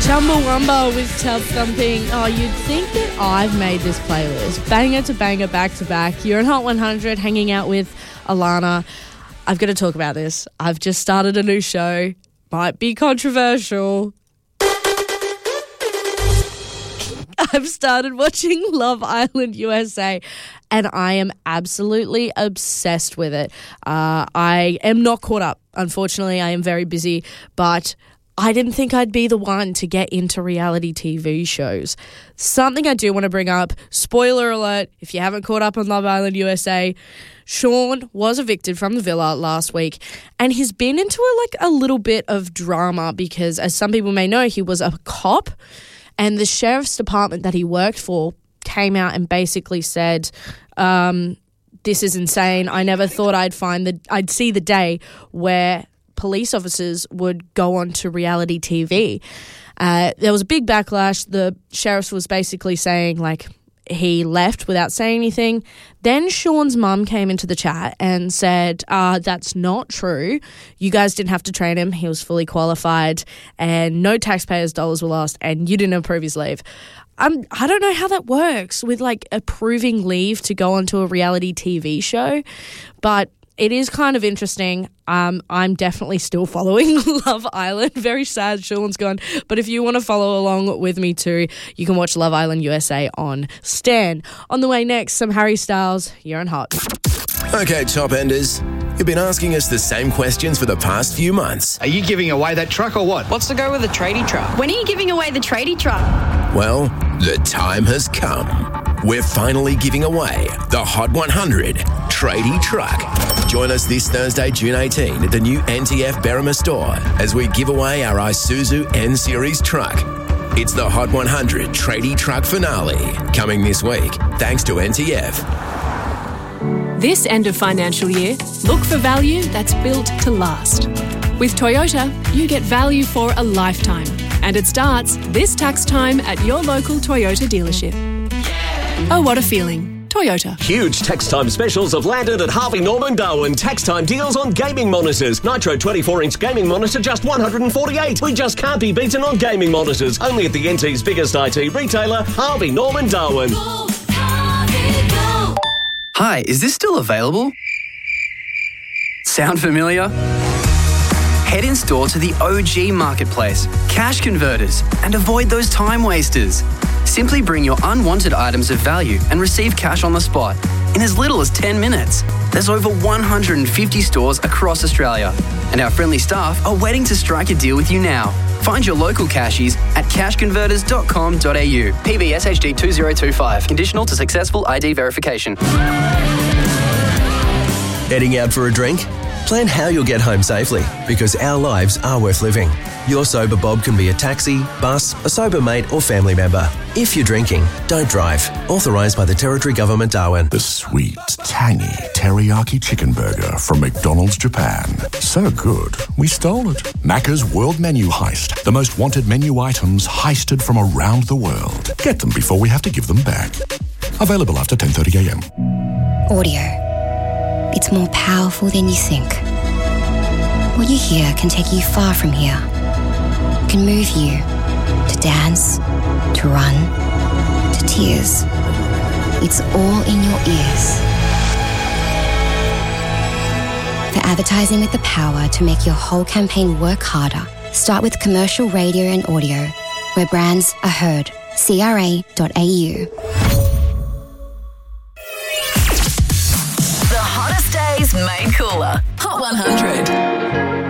Chumbawamba with Tub Thumping. Oh, you'd think that I've made this playlist. Banger to banger, back to back. You're in Hot 100 hanging out with Alana. I've got to talk about this. I've just started a new show. Might be controversial. I've started watching Love Island USA and I am absolutely obsessed with it. I am not caught up. Unfortunately, I am very busy, but I didn't think I'd be the one to get into reality TV shows. Something I do want to bring up, spoiler alert, if you haven't caught up on Love Island USA, Sean was evicted from the villa last week and he's been into a little bit of drama because, as some people may know, he was a cop and the sheriff's department that he worked for came out and basically said, this is insane. I never thought I'd see the day where police officers would go on to reality TV. There was a big backlash. The sheriff was basically saying, he left without saying anything. Then Sean's mum came into the chat and said, that's not true. You guys didn't have to train him. He was fully qualified and no taxpayers' dollars were lost and you didn't approve his leave. I don't know how that works with approving leave to go onto a reality TV show, but it is kind of interesting. I'm definitely still following Love Island. Very sad Sean's gone. But if you want to follow along with me too, you can watch Love Island USA on Stan. On the way next, some Harry Styles. You're on Hot. Okay, top enders. You've been asking us the same questions for the past few months. Are you giving away that truck or what? What's the go with the tradie truck? When are you giving away the tradie truck? Well, the time has come. We're finally giving away the Hot 100 Tradie Truck. Join us this Thursday, June 18 at the new NTF Berrima store as we give away our Isuzu N-Series truck. It's the Hot 100 Tradie Truck finale, coming this week, thanks to NTF. This end of financial year, look for value that's built to last. With Toyota, you get value for a lifetime. And it starts this tax time at your local Toyota dealership. Oh, what a feeling. Toyota. Huge tax time specials have landed at Harvey Norman Darwin. Tax time deals on gaming monitors. Nitro 24-inch gaming monitor, just $148. We just can't be beaten on gaming monitors. Only at the NT's biggest IT retailer, Harvey Norman Darwin. Go, Harvey, go. Hi, is this still available? Sound familiar? Head in store to the OG Marketplace, Cash Converters, and avoid those time wasters. Simply bring your unwanted items of value and receive cash on the spot in as little as 10 minutes. There's over 150 stores across Australia, and our friendly staff are waiting to strike a deal with you now. Find your local cashies at cashconverters.com.au. PBS HD 2025. Conditional to successful ID verification. Heading out for a drink? Plan how you'll get home safely, because our lives are worth living. Your Sober Bob can be a taxi, bus, a sober mate or family member. If you're drinking, don't drive. Authorised by the Territory Government, Darwin. The sweet, tangy teriyaki chicken burger from McDonald's Japan. So good, we stole it. Macca's World Menu Heist. The most wanted menu items heisted from around the world. Get them before we have to give them back. Available after 10:30am. Audio. It's more powerful than you think. What you hear can take you far from here. It can move you to dance, to run, to tears. It's all in your ears. For advertising with the power to make your whole campaign work harder, start with commercial radio and audio, where brands are heard. CRA.au. The hottest days made cooler. Hot 100.